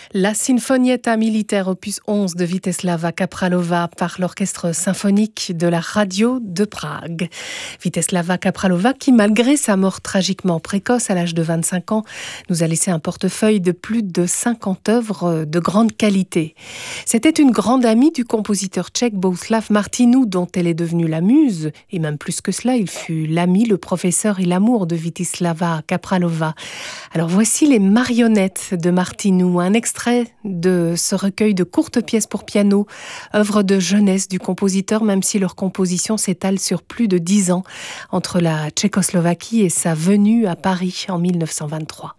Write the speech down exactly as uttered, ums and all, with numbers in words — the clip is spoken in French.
La Sinfonietta Militaire opus onze de Vítězslava Kaprálová par l'orchestre symphonique de la radio de Prague. Vítězslava Kaprálová qui, malgré sa mort tragiquement précoce à l'âge de vingt-cinq ans, nous a laissé un portefeuille de plus de cinquante œuvres de grande qualité. C'était une grande amie du compositeur tchèque Bohuslav Martinů, dont elle est devenue la muse, et même plus que cela, il fut l'ami, le professeur et l'amour de Vítězslava Kaprálová. Alors voici les marionnettes de Martinů, un extrait de ce recueil de courtes pièces pour piano, œuvre de jeunesse du compositeur, même si leur composition s'étale sur plus de dix ans, entre la Tchécoslovaquie et sa venue à Paris en mille neuf cent vingt-trois.